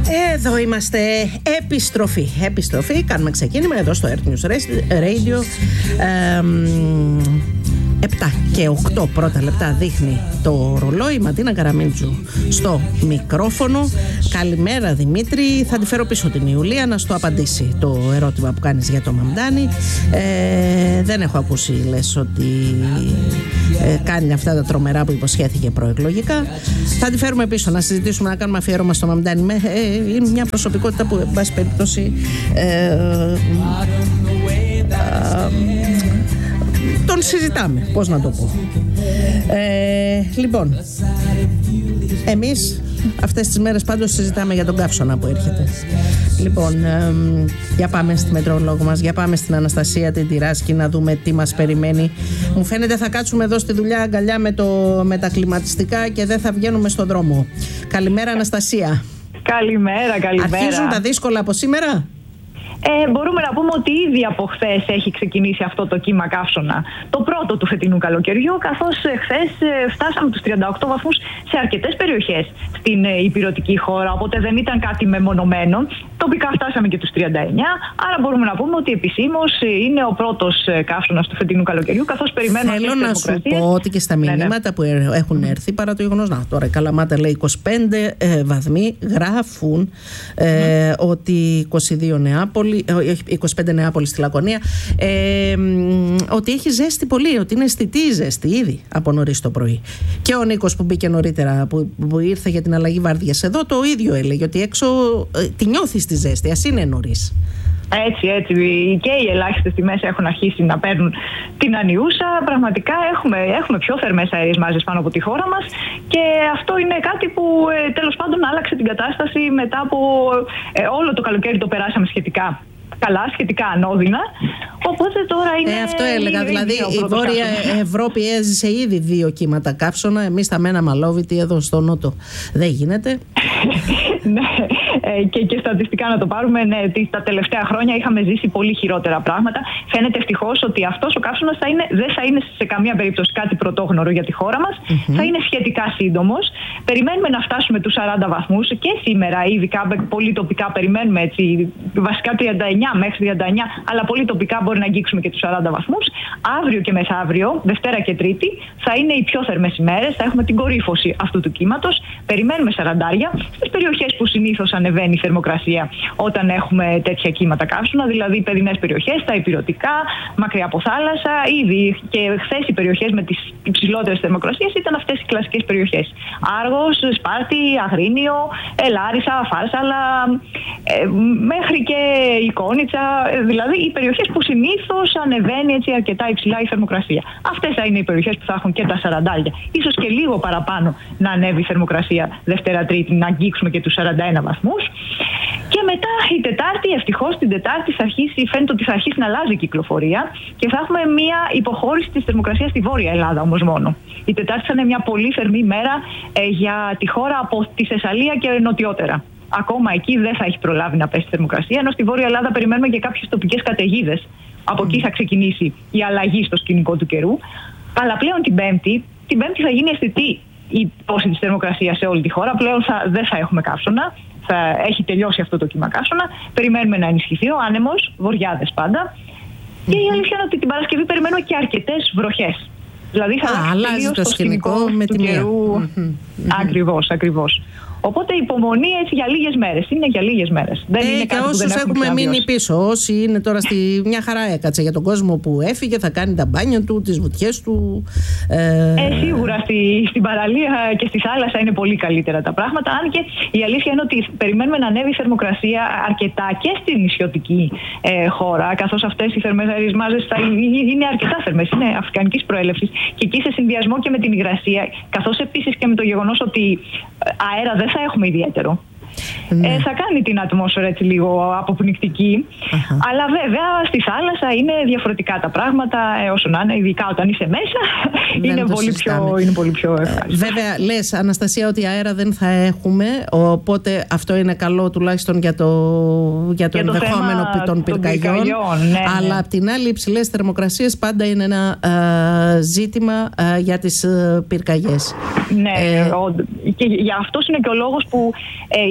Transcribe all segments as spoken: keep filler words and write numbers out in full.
Εδώ είμαστε, επιστροφή, επιστροφή, κάνουμε ξεκίνημα εδώ στο Earth News Radio. ε, επτά και οκτώ πρώτα λεπτά δείχνει το ρολόι. Ματίνα Καραμίντζου στο μικρόφωνο. Καλημέρα Δημήτρη. Θα τη φέρω πίσω την Ιουλία να στο απαντήσει το ερώτημα που κάνεις για το Μαμντάνι. ε, Δεν έχω ακούσει λες ότι ε, κάνει αυτά τα τρομερά που υποσχέθηκε προεκλογικά. Θα τη φέρουμε πίσω να συζητήσουμε, να κάνουμε αφιέρωμα στο Μαμντάνι. ε, Είναι μια προσωπικότητα που εν πάση περιπτώσει ε, ε, τον συζητάμε, πώς να το πω. ε, Λοιπόν, εμείς αυτές τις μέρες πάντως συζητάμε για τον καύσωνα που έρχεται. Λοιπόν, ε, για πάμε στη μετεωρολόγο μας, για πάμε στην Αναστασία την Τυράσκη να δούμε τι μας περιμένει. Μου φαίνεται θα κάτσουμε εδώ στη δουλειά αγκαλιά με, το, με τα κλιματιστικά και δεν θα βγαίνουμε στον δρόμο. Καλημέρα Αναστασία. Καλημέρα, καλημέρα. Αρχίζουν τα δύσκολα από σήμερα. Ε, μπορούμε να πούμε ότι ήδη από χθες έχει ξεκινήσει αυτό το κύμα καύσωνα, το πρώτο του φετινού καλοκαιριού, καθώς χθες φτάσαμε τους τριάντα οκτώ βαθμούς σε αρκετές περιοχές στην ηπειρωτική χώρα, οπότε δεν ήταν κάτι μεμονωμένο. Τοπικά φτάσαμε και τους τριάντα εννιά, άρα μπορούμε να πούμε ότι επισήμως είναι ο πρώτος καύσωνας του φετινού καλοκαιριού, καθώς περιμένουμε. Θέλω να σου πω ότι και στα μηνύματα ναι, ναι. που έχουν έρθει, παρά το γεγονός, να τώρα η Καλαμάτα λέει είκοσι πέντε ε, βαθμοί, γράφουν ε, mm. ότι είκοσι δύο Νεάπολη, είκοσι πέντε Νεάπολη στη Λακωνία, ε, ότι έχει ζέστη πολύ, ότι είναι αισθητή η ζέστη ήδη από νωρίς το πρωί. Και ο Νίκος που μπήκε νωρίτερα, που, που ήρθε για την αλλαγή βάρδιας εδώ, το ίδιο έλεγε, ότι έξω ε, τη νιώθει τη ζέστη, ας είναι νωρίς. Έτσι, έτσι. Και οι ελάχιστες τιμές έχουν αρχίσει να παίρνουν την ανιούσα. Πραγματικά έχουμε, έχουμε πιο θερμές αερίες μάζες πάνω από τη χώρα μας και αυτό είναι κάτι που ε, τέλος πάντων άλλαξε την κατάσταση μετά από ε, όλο το καλοκαίρι το περάσαμε σχετικά καλά, σχετικά ανώδυνα. Οπότε τώρα είναι. Ε, αυτό έλεγα. Δηλαδή η Βόρεια Ευρώπη έζησε ήδη δύο κύματα καύσωνα. Εμείς τα μέναμε αλόβητοι εδώ στο Νότο. Δεν γίνεται. Ναι, ε, και, και στατιστικά να το πάρουμε, ναι, τα τελευταία χρόνια είχαμε ζήσει πολύ χειρότερα πράγματα. Φαίνεται ευτυχώς ότι αυτός ο καύσωνας θα είναι, δεν θα είναι σε καμία περίπτωση κάτι πρωτόγνωρο για τη χώρα μας. Mm-hmm. Θα είναι σχετικά σύντομος. Περιμένουμε να φτάσουμε τους σαράντα βαθμούς και σήμερα, ειδικά πολύ τοπικά περιμένουμε έτσι, βασικά τριάντα εννιά μέχρι τριάντα εννιά, αλλά πολύ τοπικά μπορεί να αγγίξουμε και τους σαράντα βαθμούς. Αύριο και μεθαύριο, Δευτέρα και Τρίτη, θα είναι οι πιο θερμές ημέρες. Θα έχουμε την κορύφωση αυτού του κύματος. Περιμένουμε σαραντάρια στις περιοχές που συνήθως ανεβαίνει η θερμοκρασία όταν έχουμε τέτοια κύματα καύσωνα, δηλαδή παιδινές περιοχές, τα ηπειρωτικά, μακριά από θάλασσα. Ήδη και χθες οι περιοχές με τις υψηλότερες θερμοκρασίες ήταν αυτές οι κλασικές περιοχές. Άργος, Σπάρτη, Αγρίνιο, Λάρισα, Φάρσαλα, ε, μέχρι και η Κόνιτσα, δηλαδή οι περιοχές που συνήθως ανεβαίνει έτσι αρκετά υψηλά η θερμοκρασία. Αυτές θα είναι οι περιοχές που θα έχουν και τα σαραντάρια. Ίσως και λίγο παραπάνω να ανέβει η θερμοκρασία Δευτέρα-Τρίτη, να αγγίξουμε και τους σαράντα ένα βαθμούς. Και μετά η Τετάρτη, ευτυχώς την Τετάρτη θα αρχίσει, φαίνεται ότι θα αρχίσει να αλλάζει η κυκλοφορία και θα έχουμε μια υποχώρηση της θερμοκρασίας στη Βόρεια Ελλάδα όμως μόνο. Η Τετάρτη θα είναι μια πολύ θερμή μέρα ε, για τη χώρα από τη Θεσσαλία και νοτιότερα. Ακόμα εκεί δεν θα έχει προλάβει να πέσει η θερμοκρασία, ενώ στη Βόρεια Ελλάδα περιμένουμε και κάποιες τοπικές καταιγίδες. Από εκεί θα ξεκινήσει η αλλαγή στο σκηνικό του καιρού. Αλλά πλέον την Πέμπτη, την Πέμπτη θα γίνει αισθητή η πτώση της θερμοκρασίας σε όλη τη χώρα. Πλέον θα, δεν θα έχουμε καύσωνα. Θα έχει τελειώσει αυτό το κύμα καύσωνα. Περιμένουμε να ενισχυθεί ο άνεμος, βοριάδες πάντα. Mm-hmm. Και η αλήθεια είναι ότι την Παρασκευή περιμένουμε και αρκετές βροχές. Δηλαδή θα Α, αλλάζει το, το σκηνικό με τη μία. Mm-hmm. Ακριβώς, ακριβώς. Οπότε υπομονή έτσι για λίγες μέρες. Είναι για λίγες μέρες. Δεν ε, είναι και όσους έχουμε μείνει πίσω, όσοι είναι τώρα στη μια χαρά έκατσε για τον κόσμο που έφυγε, θα κάνει τα μπάνια του, τις βουτιές του. Ε, ε σίγουρα στη, στην παραλία και στη θάλασσα είναι πολύ καλύτερα τα πράγματα. Αν και η αλήθεια είναι ότι περιμένουμε να ανέβει η θερμοκρασία αρκετά και στην νησιωτική ε, χώρα, καθώς αυτές οι θερμές αερίες μάζες θα είναι αρκετά θερμές, είναι αφρικανικής προέλευσης. Και εκεί σε συνδυασμό και με την υγρασία, καθώς επίσης και με το γεγονός ότι αέρα δεν θα έχουμε ιδιαίτερο. Ναι. Ε, θα κάνει την ατμόσφαιρα έτσι λίγο αποπνικτική. Uh-huh. Αλλά βέβαια στη θάλασσα είναι διαφορετικά τα πράγματα, ε, όσο να είναι, ειδικά όταν είσαι μέσα, είναι πολύ, πιο, είναι πολύ πιο ευχάριστο. Ε, βέβαια, λες Αναστασία ότι αέρα δεν θα έχουμε, οπότε αυτό είναι καλό τουλάχιστον για το, για το για ενδεχόμενο το των πυρκαγιών. Ναι, ναι. Αλλά απ' την άλλη, οι υψηλές θερμοκρασίες πάντα είναι ένα α, ζήτημα α, για τις α, πυρκαγιές. Ναι, ε, ο, και για αυτό είναι και ο λόγος που ε, είμαστε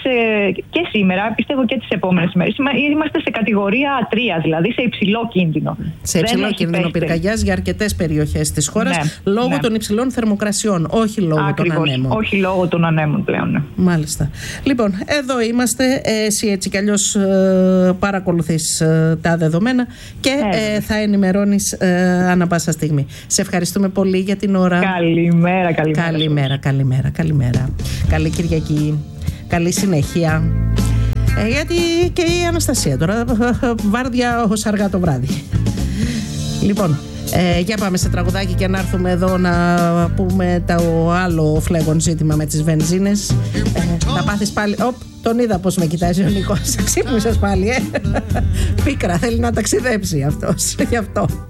και σήμερα, πιστεύω και τις επόμενες ημέρες, είμαστε σε κατηγορία τρία, δηλαδή σε υψηλό κίνδυνο. Σε υψηλό κίνδυνο πυρκαγιάς για αρκετές περιοχές της χώρας, ναι, λόγω ναι. των υψηλών θερμοκρασιών, όχι λόγω Ακριβώς, των ανέμων. Όχι λόγω των ανέμων πλέον. Ναι. Μάλιστα. Λοιπόν, εδώ είμαστε. Εσύ έτσι κι αλλιώς ε, παρακολουθείς ε, τα δεδομένα και ε, θα ενημερώνεις ε, ανά πάσα στιγμή. Σε ευχαριστούμε πολύ για την ώρα. Καλημέρα, καλημέρα. Καλημέρα, καλημέρα, καλημέρα. Καλή Κυριακή. Καλή συνέχεια. Ε, γιατί και η Αναστασία τώρα βάρδια ως αργά το βράδυ. Λοιπόν, ε, για πάμε σε τραγουδάκι και να έρθουμε εδώ να πούμε το άλλο φλέγον ζήτημα με τις βενζίνες. Ε, θα πάθεις πάλι... Οπ, τον είδα πως με κοιτάζει ο Νίκος. Ξύπνησες πάλι, ε. Πίκρα, θέλει να ταξιδέψει αυτός. Γι' αυτό.